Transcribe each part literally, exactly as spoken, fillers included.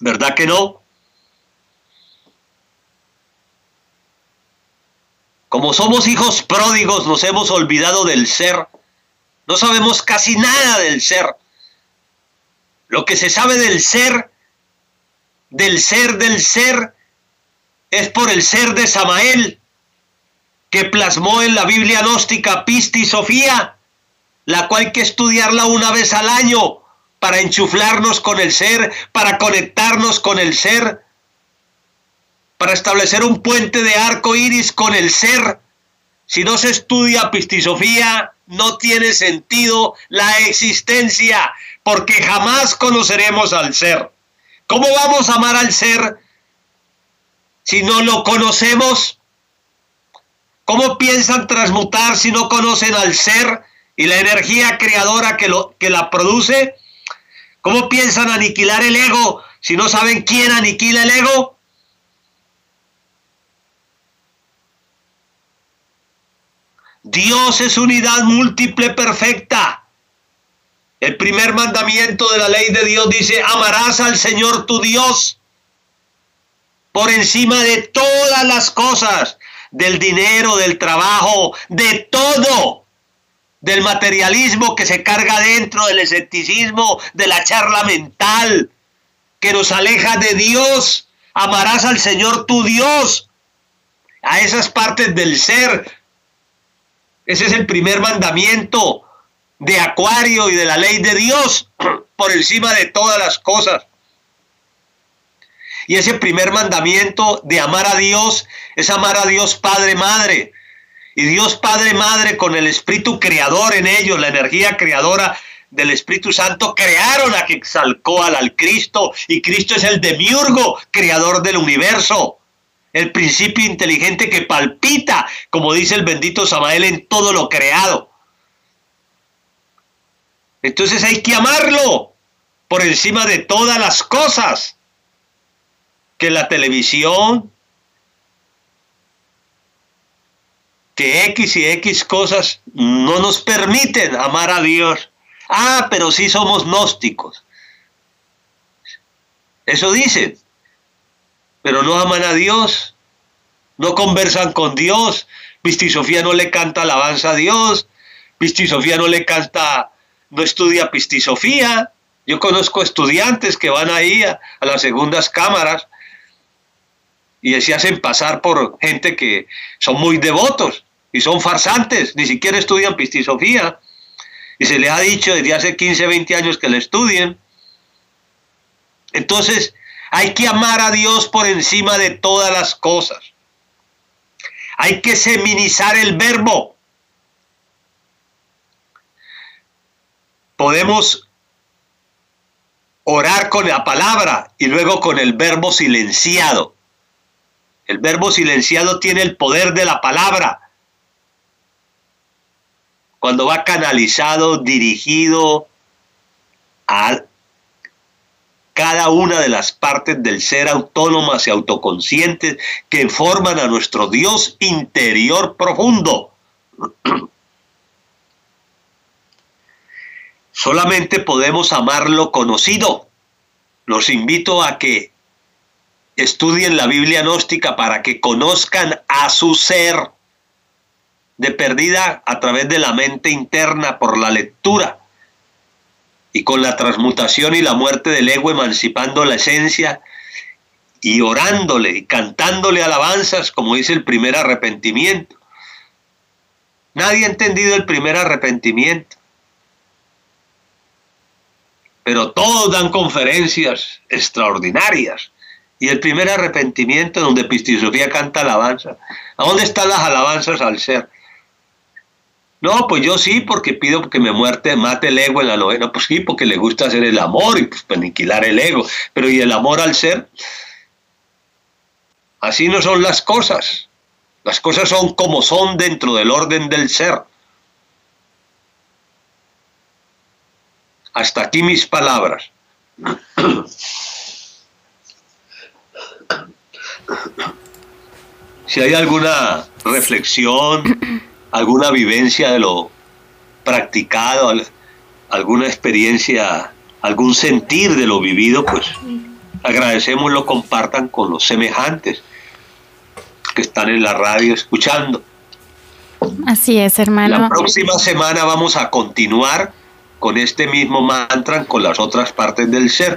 ¿Verdad que no? Como somos hijos pródigos, nos hemos olvidado del ser. No sabemos casi nada del ser. Lo que se sabe del ser, del ser del ser, es por el ser de Samael, que plasmó en la Biblia gnóstica Pistis Sofía, la cual hay que estudiarla una vez al año para enchuflarnos con el ser, para conectarnos con el ser, para establecer un puente de arco iris con el ser. Si no se estudia Pistisofía, no tiene sentido la existencia, porque jamás conoceremos al ser. ¿Cómo vamos a amar al ser si no lo conocemos? ¿Cómo piensan transmutar si no conocen al ser y la energía creadora que, lo, que la produce? ¿Cómo piensan aniquilar el ego si no saben quién aniquila el ego? Dios es unidad múltiple perfecta. El primer mandamiento de la ley de Dios dice: amarás al Señor tu Dios por encima de todas las cosas, del dinero, del trabajo, de todo, del materialismo que se carga dentro, del escepticismo, de la charla mental que nos aleja de Dios. Amarás al Señor tu Dios, a esas partes del ser. Ese es el primer mandamiento de Acuario y de la ley de Dios, por encima de todas las cosas. Y ese primer mandamiento de amar a Dios es amar a Dios Padre, Madre. Y Dios Padre, Madre, con el Espíritu Creador en ellos, la energía creadora del Espíritu Santo, crearon a Quetzalcóatl, al Cristo. Y Cristo es el demiurgo, creador del universo. El principio inteligente que palpita, como dice el bendito Samael, en todo lo creado. Entonces hay que amarlo por encima de todas las cosas. Que la televisión, que X y X cosas no nos permiten amar a Dios. Ah, pero sí somos gnósticos. Eso dicen. Pero no aman a Dios, no conversan con Dios. Pistisofía no le canta alabanza a Dios, Pistisofía no le canta, no estudia Pistisofía. Yo conozco estudiantes que van ahí a, a las segundas cámaras y se hacen pasar por gente que son muy devotos y son farsantes, ni siquiera estudian Pistisofía. Y se les ha dicho desde hace quince, veinte años que la estudien. Entonces, hay que amar a Dios por encima de todas las cosas. Hay que seminizar el verbo. Podemos orar con la palabra y luego con el verbo silenciado. El verbo silenciado tiene el poder de la palabra. Cuando va canalizado, dirigido a cada una de las partes del ser autónomas y autoconscientes que forman a nuestro Dios interior profundo. Solamente podemos amar lo conocido. Los invito a que estudien la Biblia gnóstica para que conozcan a su ser, de perdida a través de la mente interna por la lectura. Y con la transmutación y la muerte del ego, emancipando la esencia y orándole y cantándole alabanzas, como dice el primer arrepentimiento. Nadie ha entendido el primer arrepentimiento, pero todos dan conferencias extraordinarias. Y el primer arrepentimiento, donde Pistisofía canta alabanza. ¿A dónde están las alabanzas al ser? No, pues yo sí, porque pido que me muerte, mate el ego en la novena. Pues sí, porque le gusta hacer el amor y pues aniquilar el ego. Pero ¿y el amor al ser? Así no son las cosas. Las cosas son como son dentro del orden del ser. Hasta aquí mis palabras. Si hay alguna reflexión, alguna vivencia de lo practicado, alguna experiencia, algún sentir de lo vivido, pues agradecemos lo compartan con los semejantes que están en la radio escuchando. Así es, hermano. La próxima semana vamos a continuar con este mismo mantra con las otras partes del ser.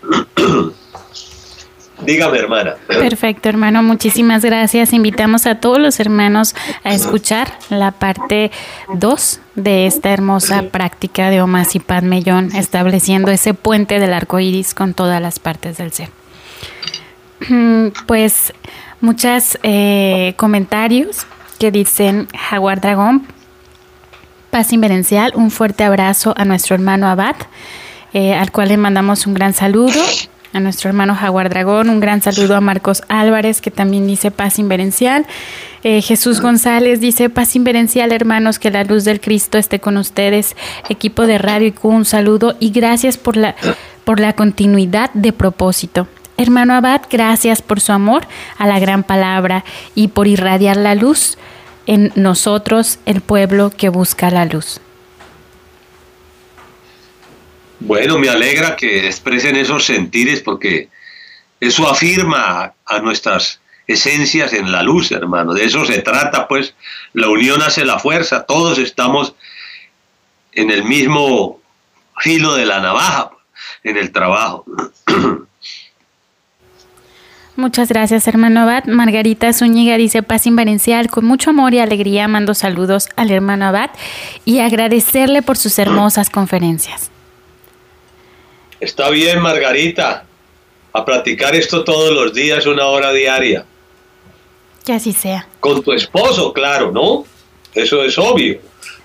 Dígame, hermana. Perfecto, hermano. Muchísimas gracias. Invitamos a todos los hermanos a escuchar la parte dos de esta hermosa práctica de Om Masi Padme Hum, estableciendo ese puente del arco iris con todas las partes del ser. Pues muchos eh, comentarios que dicen: Jaguar Dragón, paz inverencial, un fuerte abrazo a nuestro hermano Abad, eh, al cual le mandamos un gran saludo. A nuestro hermano Jaguar Dragón, un gran saludo a Marcos Álvarez, que también dice paz inverencial. Eh, Jesús González dice paz inverencial, hermanos, que la luz del Cristo esté con ustedes. Equipo de Radio I Q, un saludo y gracias por la, por la continuidad de propósito. Hermano Abad, gracias por su amor a la gran palabra y por irradiar la luz en nosotros, el pueblo que busca la luz. Bueno, me alegra que expresen esos sentires porque eso afirma a nuestras esencias en la luz, hermano. De eso se trata, pues. La unión hace la fuerza. Todos estamos en el mismo filo de la navaja, en el trabajo. Muchas gracias, hermano Abad. Margarita Zúñiga dice paz inverencial, con mucho amor y alegría mando saludos al hermano Abad y agradecerle por sus hermosas conferencias. Está bien, Margarita, a practicar esto todos los días, una hora diaria. Que así sea. Con tu esposo, claro, ¿no? Eso es obvio.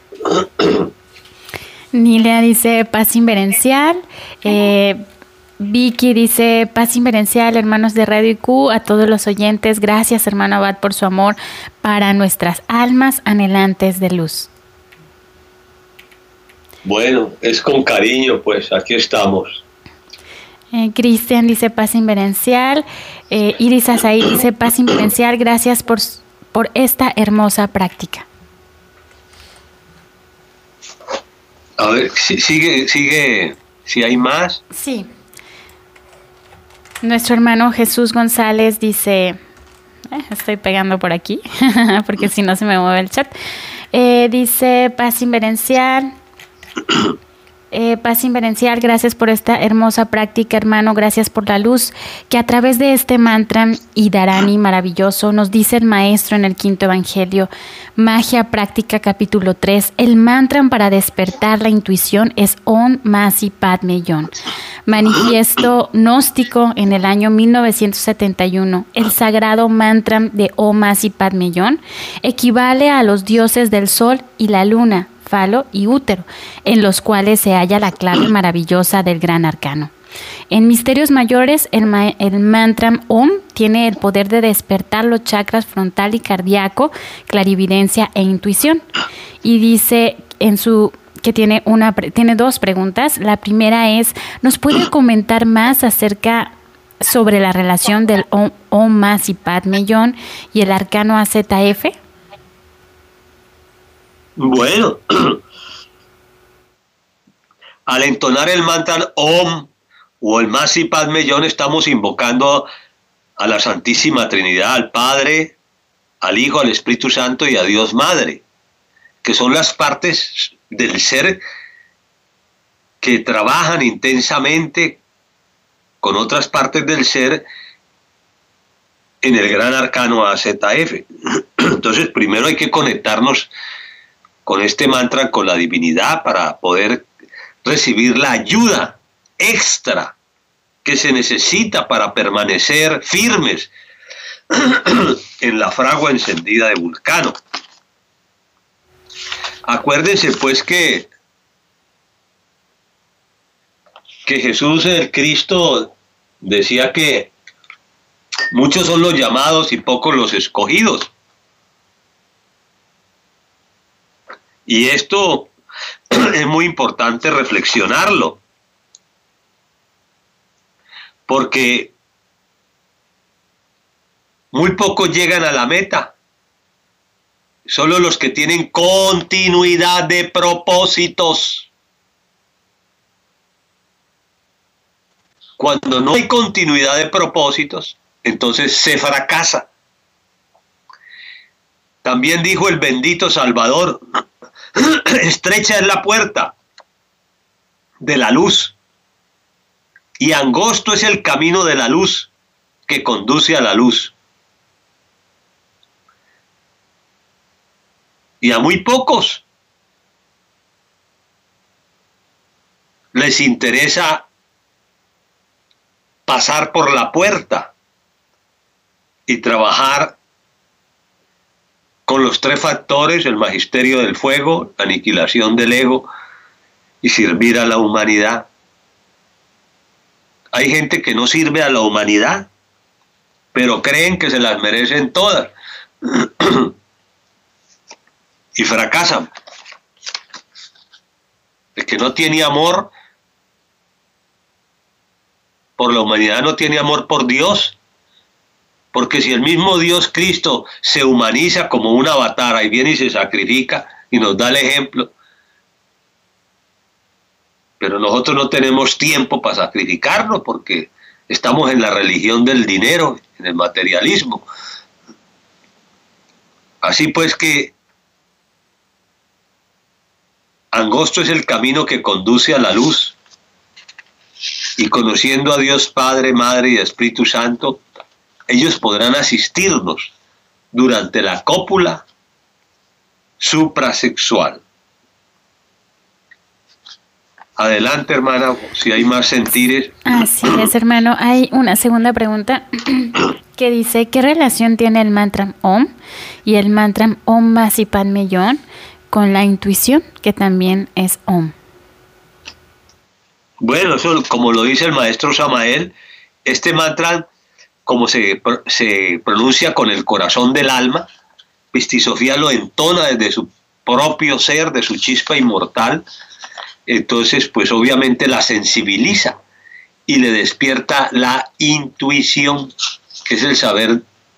Nilia dice paz inverencial. Eh, Vicky dice paz inverencial, hermanos de Radio I Q, a todos los oyentes. Gracias, hermano Abad, por su amor para nuestras almas anhelantes de luz. Bueno, es con cariño, pues, aquí estamos. Eh, Cristian dice paz inverencial. Eh, Iris Azaí dice paz inverencial. Gracias por, por esta hermosa práctica. A ver, sigue, sigue, si hay más. Sí. Nuestro hermano Jesús González dice, eh, estoy pegando por aquí, porque si no se me mueve el chat. Eh, dice paz inverencial. Eh, paz inverencial, gracias por esta hermosa práctica, hermano, gracias por la luz que a través de este mantra y Dharani maravilloso nos dice el maestro en el quinto evangelio. Magia práctica capítulo tres, el mantra para despertar la intuición es Om Masi Padme Hum. Manifiesto gnóstico en el año mil novecientos setenta y uno. El sagrado mantra de Om Masi Padme Hum equivale a los dioses del sol y la luna, falo y útero, en los cuales se halla la clave maravillosa del gran arcano. En misterios mayores, el, ma el mantra Om tiene el poder de despertar los chakras frontal y cardíaco, clarividencia e intuición. Y dice en su que tiene una tiene dos preguntas. La primera es, ¿nos puede comentar más acerca sobre la relación del Om, Om Masi Padme Hum y el arcano A Z F? Bueno, al entonar el mantra Om o el Masi Padme Hum estamos invocando a la Santísima Trinidad, al Padre, al Hijo, al Espíritu Santo y a Dios Madre, que son las partes del ser que trabajan intensamente con otras partes del ser en el gran arcano A Z F. Entonces, primero hay que conectarnos con este mantra, con la divinidad, para poder recibir la ayuda extra que se necesita para permanecer firmes en la fragua encendida de Vulcano. Acuérdense pues que, que Jesús el Cristo decía que muchos son los llamados y pocos los escogidos. Y esto es muy importante reflexionarlo, porque muy pocos llegan a la meta, solo los que tienen continuidad de propósitos. Cuando no hay continuidad de propósitos, entonces se fracasa. También dijo el bendito Salvador, estrecha es la puerta de la luz y angosto es el camino de la luz que conduce a la luz. Y a muy pocos les interesa pasar por la puerta y trabajar con los tres factores, el magisterio del fuego, la aniquilación del ego y servir a la humanidad. Hay gente que no sirve a la humanidad, pero creen que se las merecen todas y fracasan. El que no tiene amor por la humanidad no tiene amor por Dios. Porque si el mismo Dios Cristo se humaniza como un avatar y viene y se sacrifica y nos da el ejemplo, pero nosotros no tenemos tiempo para sacrificarnos porque estamos en la religión del dinero, en el materialismo. Así pues que angosto es el camino que conduce a la luz y conociendo a Dios Padre, Madre y Espíritu Santo, ellos podrán asistirnos durante la cópula suprasexual. Adelante, hermana, si hay más sentires. Así es, hermano. Hay una segunda pregunta que dice, ¿qué relación tiene el mantra Om y el mantra Om Mani Padme Hum con la intuición, que también es Om? Bueno, eso, como lo dice el maestro Samael, este mantra, como se, se pronuncia con el corazón del alma, Pisti Sofía lo entona desde su propio ser, de su chispa inmortal, entonces pues obviamente la sensibiliza y le despierta la intuición, que es el saber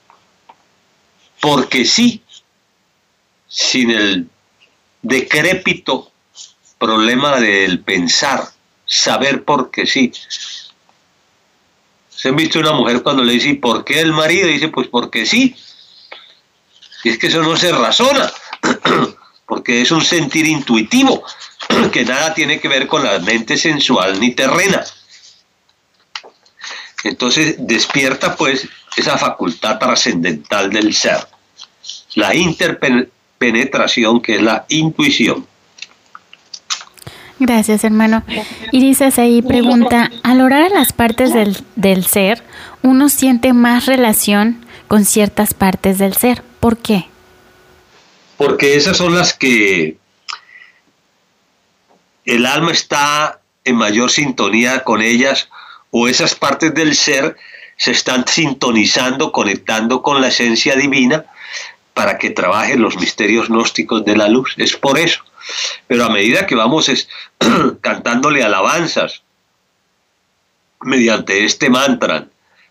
porque sí, sin el decrépito problema del pensar, saber porque sí. ¿Se han visto una mujer cuando le dice ¿por qué el marido? Dice pues porque sí. Y es que eso no se razona, porque es un sentir intuitivo, que nada tiene que ver con la mente sensual ni terrena. Entonces despierta pues esa facultad trascendental del ser, la interpenetración, que es la intuición. Gracias, hermano. Iris ahí pregunta, al orar a las partes del, del ser, uno siente más relación con ciertas partes del ser. ¿Por qué? Porque esas son las que el alma está en mayor sintonía con ellas, o esas partes del ser se están sintonizando, conectando con la esencia divina para que trabajen los misterios gnósticos de la luz. Es por eso. Pero a medida que vamos es, cantándole alabanzas mediante este mantra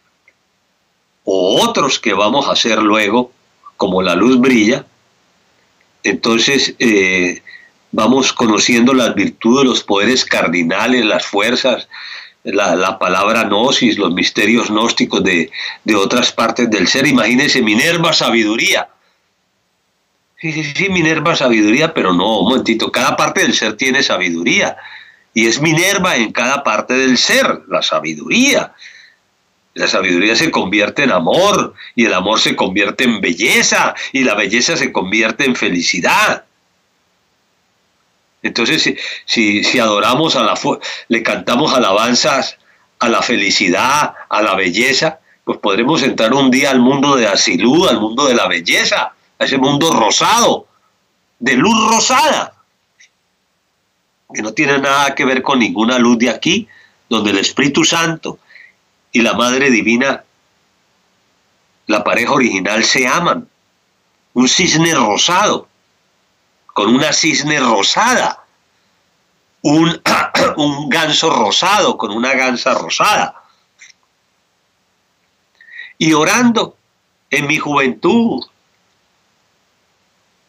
o otros que vamos a hacer luego, como la luz brilla, entonces eh, vamos conociendo las virtudes, los poderes cardinales, las fuerzas, la, la palabra gnosis, los misterios gnósticos de, de otras partes del ser. Imagínense Minerva sabiduría. Sí, sí, sí, Minerva sabiduría, pero no, un momentito, cada parte del ser tiene sabiduría, y es Minerva en cada parte del ser, la sabiduría. La sabiduría se convierte en amor, y el amor se convierte en belleza, y la belleza se convierte en felicidad. Entonces, si, si, si adoramos a la, le cantamos alabanzas a la felicidad, a la belleza, pues podremos entrar un día al mundo de Asilú, al mundo de la belleza, a ese mundo rosado, de luz rosada, que no tiene nada que ver con ninguna luz de aquí, donde el Espíritu Santo y la Madre Divina, la pareja original, se aman. Un cisne rosado, con una cisne rosada, un, un ganso rosado, con una gansa rosada. Y orando en mi juventud,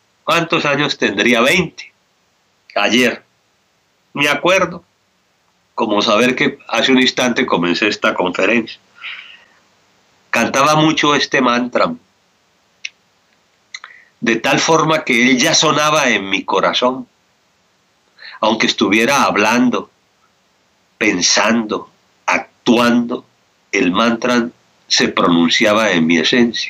¿cuántos años tendría? veinte. Ayer, me acuerdo, como saber que hace un instante comencé esta conferencia. Cantaba mucho este mantra, de tal forma que él ya sonaba en mi corazón, aunque estuviera hablando, pensando, actuando, el mantra se pronunciaba en mi esencia.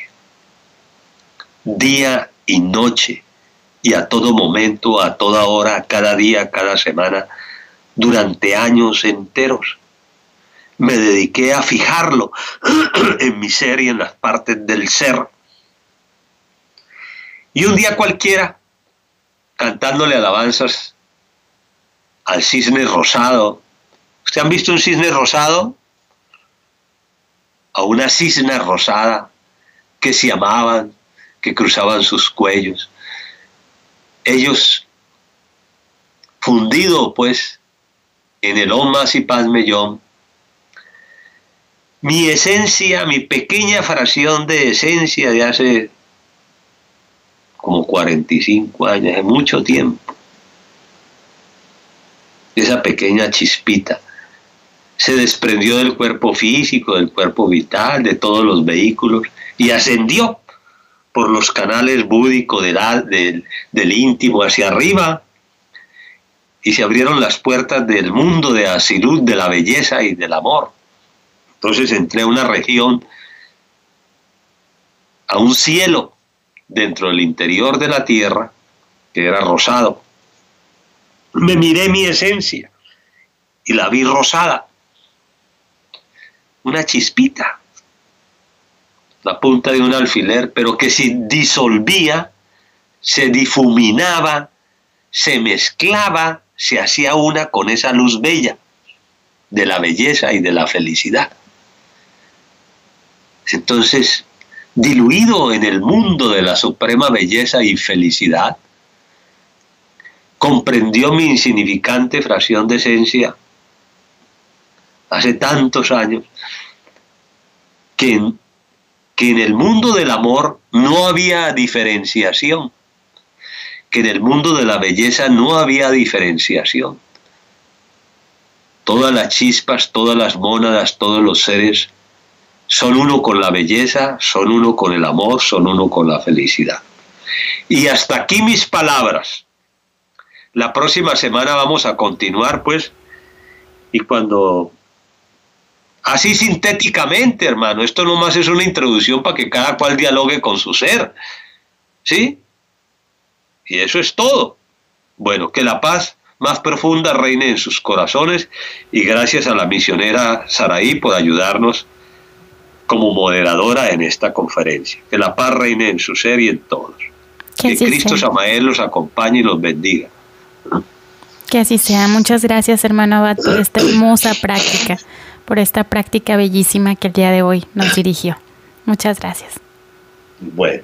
Día y noche, y a todo momento, a toda hora, cada día, cada semana, durante años enteros. Me dediqué a fijarlo en mi ser y en las partes del ser. Y un día cualquiera, cantándole alabanzas al cisne rosado. ¿Ustedes han visto un cisne rosado? A una cisna rosada que se amaban, que cruzaban sus cuellos. Ellos, fundido pues en el Om Mani Padme Hum, mi esencia, mi pequeña fracción de esencia de hace como cuarenta y cinco años, hace mucho tiempo, esa pequeña chispita se desprendió del cuerpo físico, del cuerpo vital, de todos los vehículos y ascendió por los canales búdicos del, del, del íntimo hacia arriba, y se abrieron las puertas del mundo de Asilut, de la belleza y del amor. Entonces entré a una región, a un cielo dentro del interior de la tierra, que era rosado. Me miré mi esencia y la vi rosada, una chispita, la punta de un alfiler, pero que se disolvía, se difuminaba, se mezclaba, se hacía una con esa luz bella de la belleza y de la felicidad. Entonces, diluido en el mundo de la suprema belleza y felicidad, comprendió mi insignificante fracción de esencia hace tantos años, que en, que en el mundo del amor no había diferenciación, que en el mundo de la belleza no había diferenciación. Todas las chispas, todas las mónadas, todos los seres son uno con la belleza, son uno con el amor, son uno con la felicidad. Y hasta aquí mis palabras. La próxima semana vamos a continuar, pues, y cuando... Así sintéticamente, hermano, esto nomás es una introducción para que cada cual dialogue con su ser, ¿sí? Y eso es todo. Bueno, que la paz más profunda reine en sus corazones, y gracias a la misionera Saraí por ayudarnos como moderadora en esta conferencia. Que la paz reine en su ser y en todos. Que, que Cristo Samael los acompañe y los bendiga. Que así sea. Muchas gracias, hermano Abad, por esta hermosa práctica, por esta práctica bellísima que el día de hoy nos dirigió. Muchas gracias. Bueno.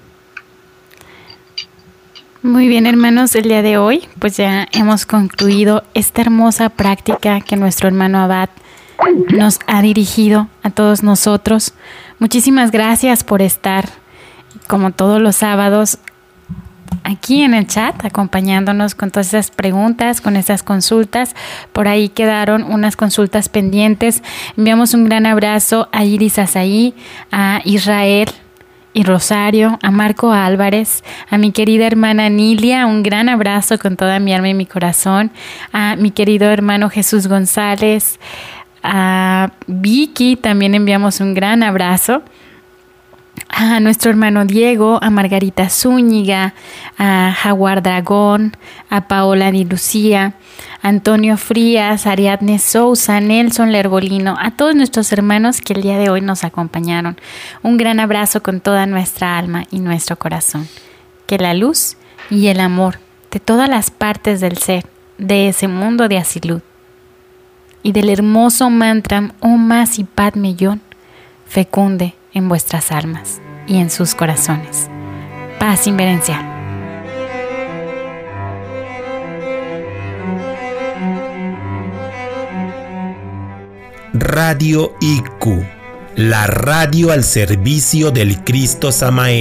Muy bien, hermanos, el día de hoy pues ya hemos concluido esta hermosa práctica que nuestro hermano Abad nos ha dirigido a todos nosotros. Muchísimas gracias por estar, como todos los sábados, aquí en el chat, acompañándonos con todas esas preguntas, con esas consultas. Por ahí quedaron unas consultas pendientes. Enviamos un gran abrazo a Iris Azaí, a Israel y Rosario, a Marco Álvarez, a mi querida hermana Nilia, un gran abrazo con toda mi alma y mi corazón, a mi querido hermano Jesús González, a Vicky también enviamos un gran abrazo, a nuestro hermano Diego, a Margarita Zúñiga, a Jaguar Dragón, a Paola Di Lucía, a Antonio Frías, a Ariadne Sousa, a Nelson Lergolino, a todos nuestros hermanos que el día de hoy nos acompañaron. Un gran abrazo con toda nuestra alma y nuestro corazón. Que la luz y el amor de todas las partes del ser, de ese mundo de Asilut, y del hermoso mantra Om Mani Padme Hum fecunde en vuestras almas y en sus corazones. Paz inverencial. Radio I Q, la radio al servicio del Cristo Samael.